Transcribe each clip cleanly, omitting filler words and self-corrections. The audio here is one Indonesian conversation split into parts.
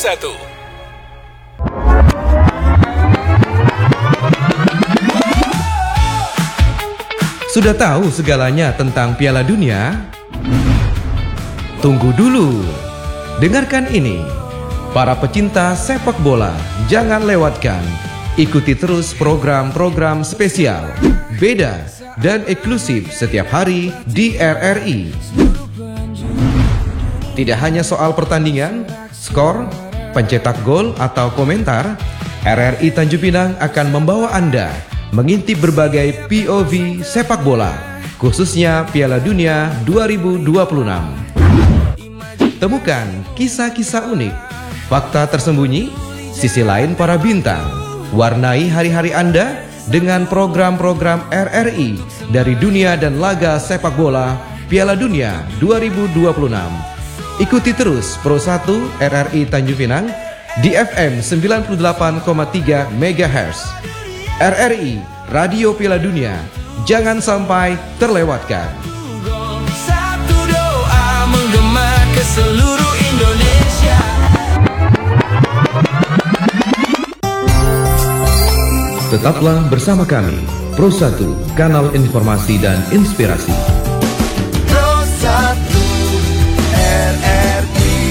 1. Sudah tahu segalanya tentang Piala Dunia? Tunggu dulu. Dengarkan ini. Para pecinta sepak bola, jangan lewatkan. Ikuti terus program-program spesial, beda, dan eksklusif setiap hari di RRI. Tidak hanya soal pertandingan, skor, pencetak gol, atau komentar, RRI Tanjung Pinang akan membawa Anda mengintip berbagai POV sepak bola, khususnya Piala Dunia 2026. Temukan kisah-kisah unik, fakta tersembunyi, sisi lain para bintang. Warnai hari-hari Anda dengan program-program RRI dari dunia dan laga sepak bola Piala Dunia 2026. Ikuti terus Pro 1 RRI Tanjung Pinang di FM 98,3 MHz. RRI, Radio Piala Dunia, jangan sampai terlewatkan. Satu doa menggema ke seluruh Indonesia. Tetaplah bersama kami, Pro 1, kanal informasi dan inspirasi. Pro 1 RRI.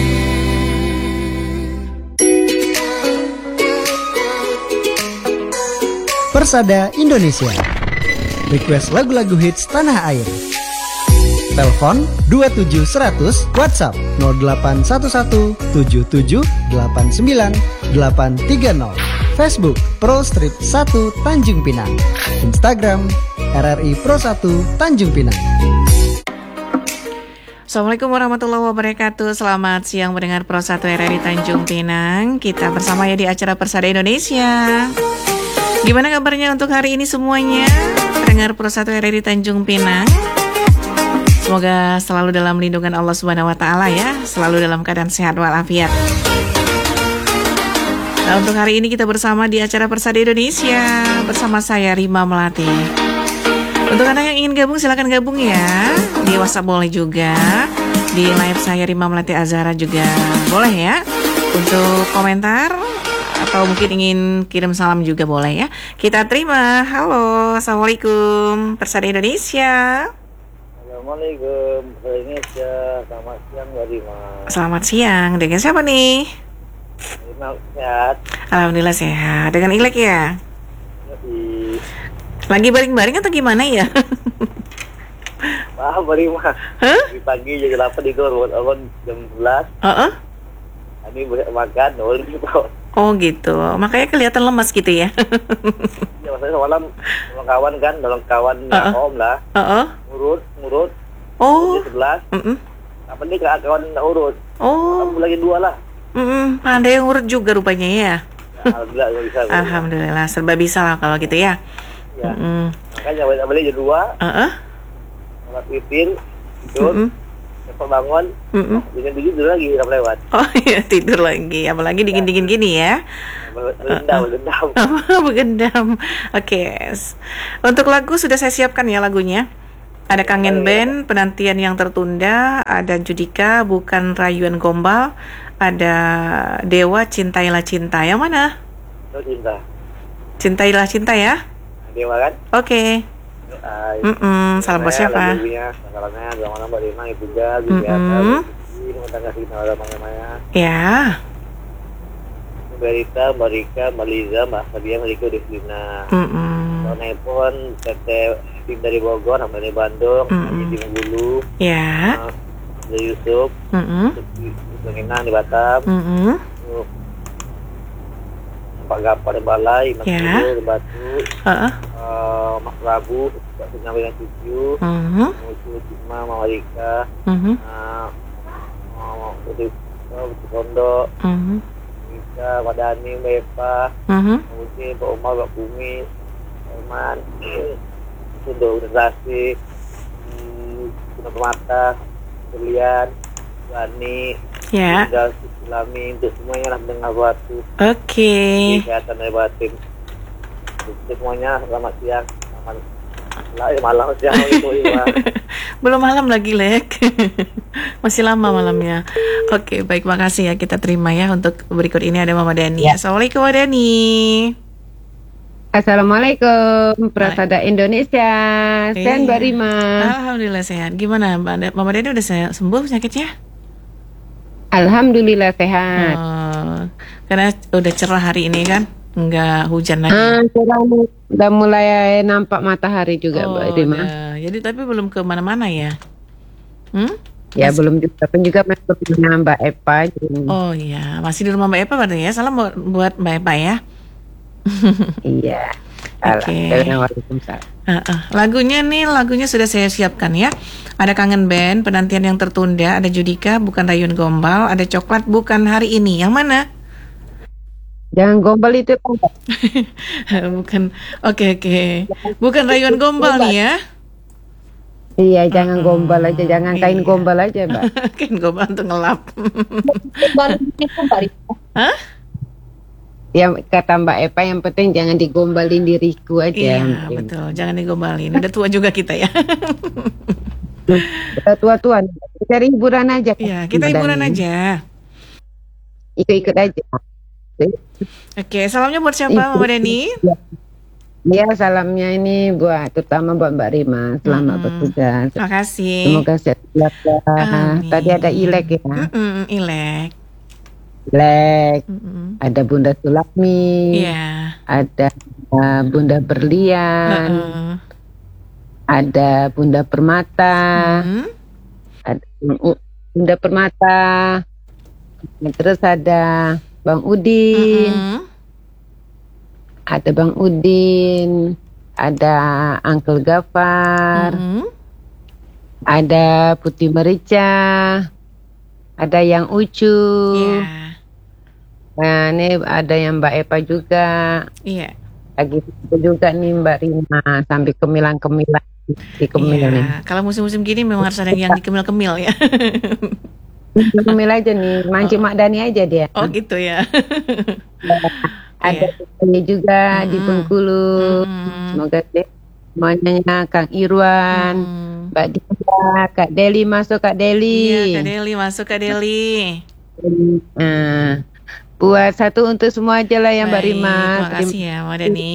Persada Indonesia. Request lagu-lagu hits tanah air. Telepon 27100, WhatsApp 0811 77 89 830. Facebook Pro Strip 1 Tanjung Pinang. Instagram RRI Pro 1 Tanjung Pinang. Assalamualaikum warahmatullahi wabarakatuh. Selamat siang mendengar Pro 1 RRI Tanjung Pinang. Kita bersama ya di acara Persada Indonesia. Gimana kabarnya untuk hari ini semuanya? Pendengar Pro 1 RRI Tanjung Pinang. Semoga selalu dalam lindungan Allah Subhanahu wa taala ya, selalu dalam keadaan sehat walafiat. Nah, untuk hari ini kita bersama di acara Persada Indonesia bersama saya Rima Melati. Untuk Anda yang ingin gabung silakan gabung ya. Di WhatsApp boleh juga. Di live saya Rima Melati Azhara juga boleh ya. Untuk komentar atau mungkin ingin kirim salam juga boleh ya. Kita terima. Halo, Assalamualaikum Persada Indonesia. Assalamualaikum Persada Indonesia. Selamat siang Mbak Rima. Selamat siang. Dengan siapa nih? Rima sehat. Alhamdulillah sehat. Dengan Ilek ya? Lagi baring-baring atau gimana ya? Wah, Mbak Rima. Di pagi jam 8 tidur, bangun jam 11. Ini boleh makan, boleh gitu. Oh gitu, makanya kelihatan lemas gitu ya? Ya maksudnya semalam sama kawan kan, dalam kawan Om lah. Ngurut. Oh. Jam 11. Apa nih kawan urut? Oh. Kamu lagi 2 lah. Ada yang urut juga rupanya ya? Alhamdulillah bisa. Alhamdulillah, serba bisa lah kalau gitu ya. Ya. Makanya balik jam 2. Sholat witir, tidur. Bangun, dengan tidur lagi, udah lewat. Oh iya, tidur lagi, apalagi dingin-dingin gini ya. Begendam. Oke. Untuk lagu sudah saya siapkan ya lagunya. Ada Kangen Band, Penantian yang Tertunda, ada Judika, Bukan Rayuan Gombal, ada Dewa, Cintailah Cinta. Yang mana? Cinta. Cintailah Cinta ya? Dewa kan? Oke. Salam buat siapa? Salamnya selamat Mbak Rima, Ibu juga, terima kasih namanya. Ya. Mbak Rita, Mbak Rika, Mbak Liza, Mbak Fadia, Mbak Riko, Devina. Telepon, Tete Tim dari Bogor, Mbak dari Bandung, di Bengkulu. Ya. Dari Yusuf, Yusuf di Batam. Pak Gapar di Balai, Mas Guru di Batu, Mas Prabu, Pak Sunawina 7, Musuh Cima, Mama Rika, Putri Kondo, Rika, Pak Dani, Mbak Eva, Musi, Pak Umar, Pak Bumi, Eman, Sundo Universitasi, Guna Permata, Julian, Bani, Islami, untuk semuanya lah mendengar waktu. Oke. Kesehatan dari batin. Untuk semuanya selamat siang, malam siang itu. Belum malam lagi, Lek. Masih lama malamnya. Oke, baik, makasih ya, kita terima ya. Untuk berikut ini ada Mama Dani. Assalamualaikum Mama Dani. Assalamualaikum, Prasada Indonesia. Sehat Mbak Rima. Alhamdulillah sehat. Gimana Mama Dani, udah sembuh penyakitnya? Alhamdulillah sehat. Karena udah cerah hari ini kan, nggak hujan lagi. Udah mulai nampak matahari juga Mbak Rima. Jadi tapi belum ke mana-mana ya? Ya belum juga, juga masih punya Mbak Epa. Oh iya, masih di rumah Mbak Epa berarti ya. Salam buat Mbak Epa ya. Iya. Oke. Waalaikumsalam. Lagunya sudah saya siapkan ya. Ada Kangen Band, Penantian yang Tertunda, ada Judika, Bukan Rayuan Gombal, ada Coklat, Bukan Hari Ini. Yang mana? Jangan gombal itu. Bukan. Oke. Bukan Rayuan Gombal nih ya. Iya, jangan gombal aja, jangan kain gombal aja, Mbak. Kain gombal untuk ngelap. Hah? Ya kata Mbak Epa, yang penting jangan digombalin diriku aja. Iya betul, jangan digombalin. Udah tua juga kita ya. Udah tua-tua, cari hiburan aja. Iya, kita hiburan aja. Ikut-ikut aja. Oke, salamnya buat siapa Mama Dani? Iya, salamnya ini terutama buat Mbak Rima. Selamat bertugas. Terima kasih. Semoga sehat. Tadi ada Ilek ya. Ilek. Ada Bunda Sulakmi, ada Bunda Berlian, ada Bunda Permata, ada Bunda Permata, terus ada Bang Udin, ada Bang Udin, ada Uncle Gafar, ada Putih Merica, ada yang Ucu. Nah, ini ada yang Mbak Epa juga. Iya. Lagi juga nih Mbak Rima sampai kemilang-kemilang di kemil nih. Kalau musim-musim gini memang harus ada yang dikemil-kemil ya. Kemil aja nih, mancing Mak Dani aja dia. Oh gitu ya. Ada juga di Bengkulu. Semoga semuanya Kang Irwan, Mbak Dina, Kak Deli masuk Kak Deli. Iya Kak Deli masuk Kak Deli. Buat satu untuk semua aja lah ya Mbak Rima. Terima kasih ya Mbak Dani.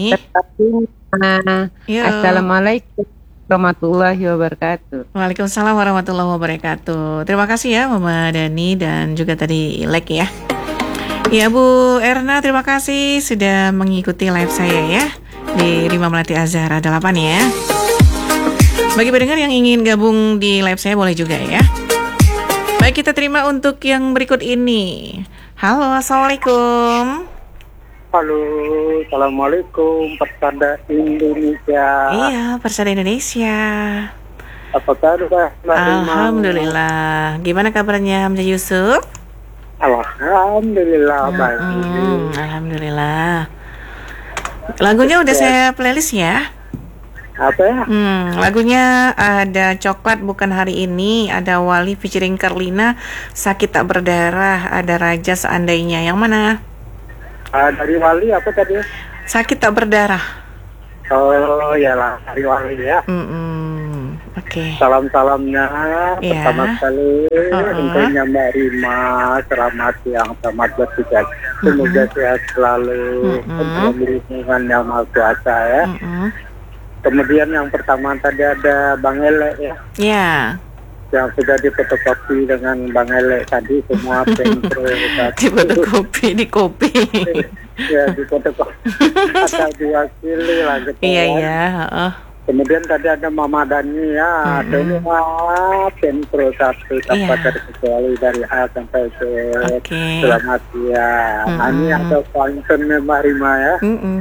Assalamualaikum warahmatullahi wabarakatuh. Waalaikumsalam warahmatullahi wabarakatuh. Terima kasih ya Mama Dani dan juga tadi Ilek ya. Ya Bu Erna, terima kasih sudah mengikuti live saya ya di Rima Melati Azhara 8 ya. Bagi pendengar yang ingin gabung di live saya boleh juga ya. Baik, kita terima untuk yang berikut ini. Halo, Assalamualaikum. Halo, Assalamualaikum, Persada Indonesia. Iya, Persada Indonesia. Apa kabar, Mbak Rima? Alhamdulillah. Gimana kabarnya Hamzah Yusuf? Alhamdulillah, baik. Alhamdulillah. Lagunya udah saya playlist ya. Apa ya? Lagunya ada Coklat Bukan Hari Ini, ada Wali featuring Karlina, Sakit Tak Berdarah, ada Raja Seandainya. Yang mana? Dari Wali apa tadi? Sakit Tak Berdarah. Oh iyalah, dari Wali ya. Oke. Salam-salamnya pertama sekali tentunya Mbak Rima, selamat siang, selamat bertugas. Semoga sehat selalu, dalam lingkungan yang Maha Kuasa ya. Kemudian yang pertama tadi ada Bang Ele ya. Iya. Yang sudah difotokopi dengan Bang Ele tadi semua pentro. Difotokopi di kopi. Ya difotokopi. Atau diwakili lah gitu. Iya. Kemudian tadi ada Mama Dani ya. Semua pentro satu tanpa terkecuali dari A sampai Z. Selamat siang. Ini ada konten Mbak Rima ya.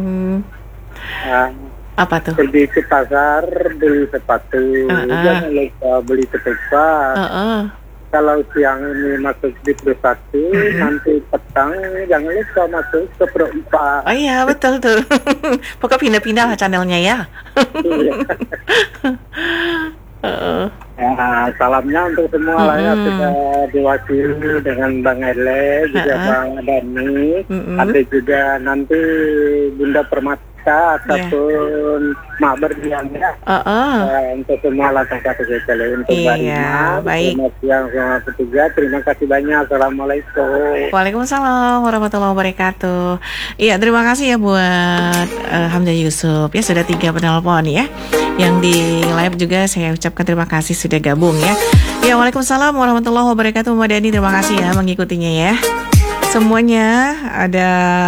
Apa tuh? Pergi ke pasar beli sepatu, jangan lupa beli ketupat. Kalau siang ini masuk di Pro 1, nanti petang jangan lupa masuk ke Pro 4. Oh iya betul tuh. Pokoknya pindah-pindah lah channelnya ya. Salamnya untuk semua lah ya, sudah diwakili dengan Bang Ele, juga Bang Dani, ada juga nanti Bunda Permata Marita ataupun Mak Berdiam ya. Untuk semua lantas satu sekali untuk Barima. Baik. Selamat siang sama petugas. Terima kasih banyak. Assalamualaikum. Waalaikumsalam warahmatullahi wabarakatuh. Iya, terima kasih ya buat Hamzah Yusuf. Ya sudah 3 penelpon ya. Yang di live juga saya ucapkan terima kasih sudah gabung ya. Ya, waalaikumsalam warahmatullahi wabarakatuh. Mbak Dani, terima kasih ya mengikutinya ya. Semuanya ada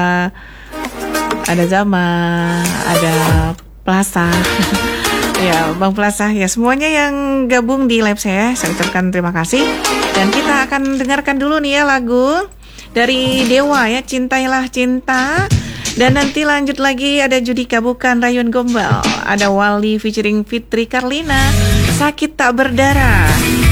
Zama, ada Plaza. Ya, Bang Plaza ya, semuanya yang gabung di live saya ucapkan terima kasih. Dan kita akan dengarkan dulu nih ya lagu dari Dewa ya, Cintailah Cinta. Dan nanti lanjut lagi ada Judika Bukan Rayun Gombal, ada Wali featuring Fitri Karlina, Sakit Tak Berdarah.